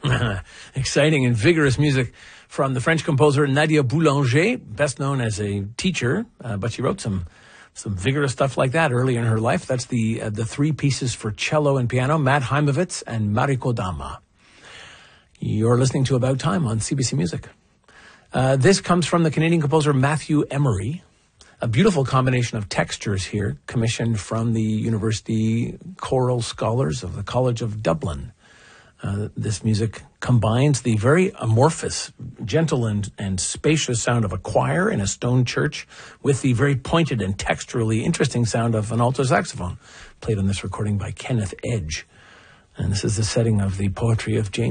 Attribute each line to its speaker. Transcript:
Speaker 1: Exciting and vigorous music from the French composer Nadia Boulanger, best known as a teacher, but she wrote some vigorous stuff like that early in her life. That's the three pieces for cello and piano, Matt Heimovitz and Mariko Dama. You're listening to About Time on CBC Music. This comes from the Canadian composer Matthew Emery. A beautiful combination of textures here, commissioned from the University Choral Scholars of the College of Dublin. This music combines the very amorphous, gentle and spacious sound of a choir in a stone church with the very pointed and texturally interesting sound of an alto saxophone, played on this recording by Kenneth Edge. And this is the setting of the poetry of Jane